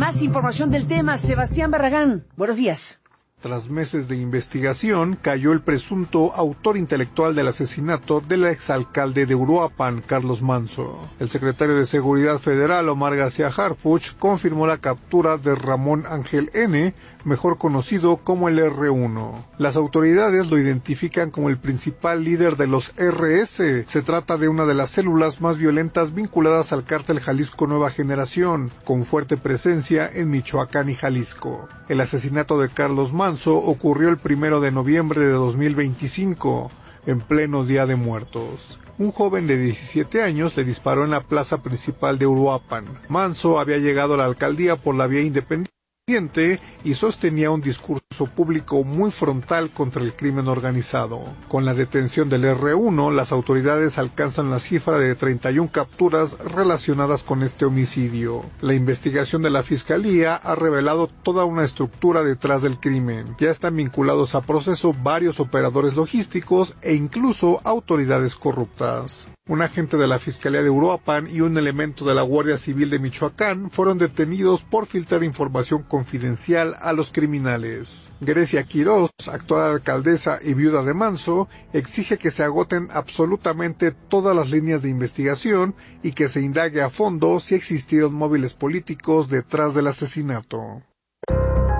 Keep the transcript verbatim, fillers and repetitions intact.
Más información del tema, Sebastián Barragán. Buenos días. Tras meses de investigación, cayó el presunto autor intelectual del asesinato del exalcalde de Uruapan, Carlos Manzo. El secretario de Seguridad Federal, Omar García Harfuch, confirmó la captura de Ramón Ángel N., mejor conocido como el erre uno. Las autoridades lo identifican como el principal líder de los erre ese. Se trata de una de las células más violentas vinculadas al cártel Jalisco Nueva Generación, con fuerte presencia en Michoacán y Jalisco. El asesinato de Carlos Manzo ocurrió el primero de noviembre de dos mil veinticinco, en pleno Día de Muertos. Un joven de diecisiete años le disparó en la plaza principal de Uruapan. Manzo había llegado a la alcaldía por la vía independiente y sostenía un discurso público muy frontal contra el crimen organizado. Con la detención del erre uno, las autoridades alcanzan la cifra de treinta y una capturas relacionadas con este homicidio. La investigación de la Fiscalía ha revelado toda una estructura detrás del crimen. Ya están vinculados a proceso varios operadores logísticos e incluso autoridades corruptas. Un agente de la Fiscalía de Uruapan y un elemento de la Guardia Civil de Michoacán fueron detenidos por filtrar información confidencial a los criminales. Grecia Quiroz, actual alcaldesa y viuda de Manzo, exige que se agoten absolutamente todas las líneas de investigación y que se indague a fondo si existieron móviles políticos detrás del asesinato.